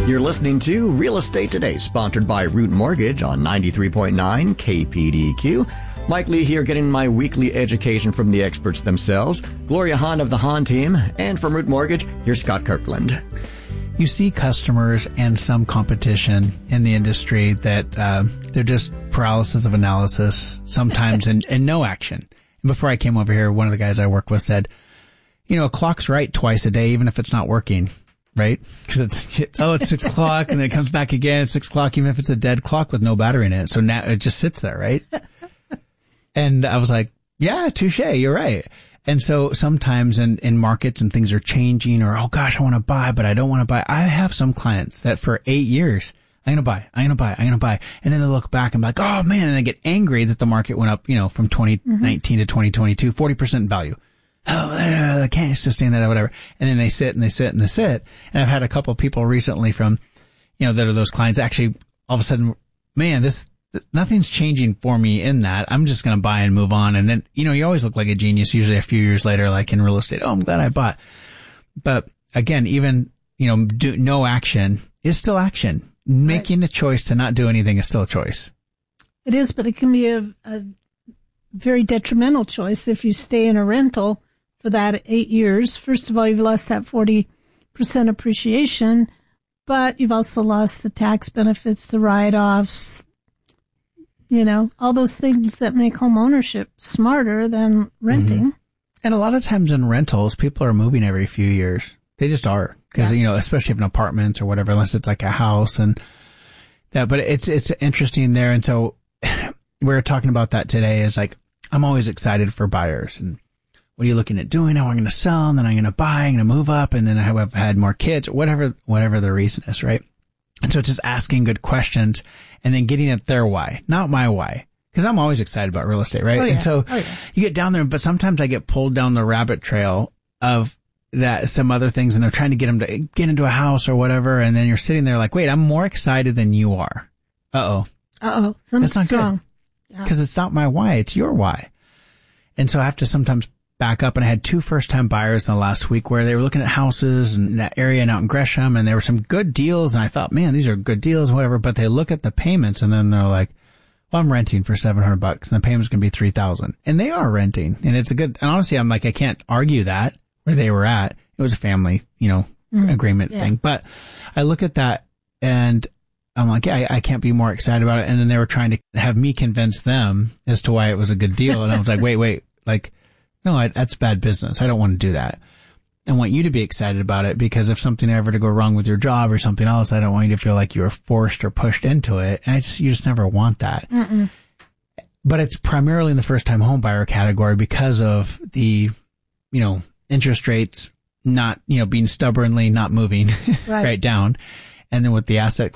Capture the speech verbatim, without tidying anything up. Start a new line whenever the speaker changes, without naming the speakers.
You're listening to Real Estate Today, sponsored by Root Mortgage on ninety-three point nine K P D Q. Mike Lee here, getting my weekly education from the experts themselves. Gloria Hahn of the Hahn team. And from Root Mortgage, here's Scott Kirkland.
You see customers and some competition in the industry that uh, they're just paralysis of analysis sometimes and, and no action. And before I came over here, one of the guys I work with said, you know, a clock's right twice a day, even if it's not working. Right? Because it's, oh, it's six o'clock and then it comes back again at six o'clock, even if it's a dead clock with no battery in it. So now it just sits there, right? And I was like, yeah, touche, you're right. And so sometimes in, in markets and things are changing or, oh gosh, I want to buy, but I don't want to buy. I have some clients that for eight years, I'm going to buy, I'm going to buy, I'm going to buy. And then they look back and be like, oh man, and they get angry that the market went up, you know, from twenty nineteen mm-hmm. to twenty twenty-two, forty percent in value. Oh, I can't sustain that or whatever. And then they sit and they sit and they sit. And I've had a couple of people recently from, you know, that are those clients actually all of a sudden, man, this, nothing's changing for me in that. I'm just going to buy and move on. And then, you know, you always look like a genius usually a few years later, like in real estate. Oh, I'm glad I bought. But again, even, you know, do, no action is still action. Making right. a choice to not do anything is still a choice.
It is, but it can be a, a very detrimental choice if you stay in a rental for that eight years. First of all, you've lost that forty percent appreciation, but you've also lost the tax benefits, the write-offs, you know, all those things that make home ownership smarter than renting. Mm-hmm.
And a lot of times in rentals, people are moving every few years. They just are. Because, yeah. you know, especially if an apartment or whatever, unless it's like a house and that, but it's, it's interesting there. And so we were talking about that today is like, I'm always excited for buyers and what are you looking at doing? How am I going to sell? And then I'm going to buy, I'm going to move up. And then I have had more kids, whatever, whatever the reason is, right? And so just asking good questions and then getting at their why, not my why. Cause I'm always excited about real estate, right?
Oh, yeah.
And so
oh, yeah.
you get down there, but sometimes I get pulled down the rabbit trail of that, some other things, and they're trying to get them to get into a house or whatever. And then you're sitting there like, wait, I'm more excited than you are. Uh-oh.
Uh-oh. Something's
That's not
wrong.
good. Because yeah. it's not my why, it's your why. And so I have to sometimes back up, and I had two first-time buyers in the last week where they were looking at houses in that area and out in Gresham, and there were some good deals, and I thought, man, these are good deals, whatever, but they look at the payments, and then they're like, well, I'm renting for seven hundred bucks, and the payment's going to be three thousand. And they are renting, and it's a good, and honestly, I'm like, I can't argue that, where they were at. It was a family, you know, mm, agreement yeah. thing. But I look at that, and I'm like, yeah, I, I can't be more excited about it. And then they were trying to have me convince them as to why it was a good deal, and I was like, wait, wait, like, no, I, that's bad business. I don't want to do that. I want you to be excited about it because if something ever to go wrong with your job or something else, I don't want you to feel like you were forced or pushed into it. And I just, you just never want that. Mm-mm. But it's primarily in the first time home buyer category because of the, you know, interest rates not, you know, being stubbornly not moving right, right down. And then with the asset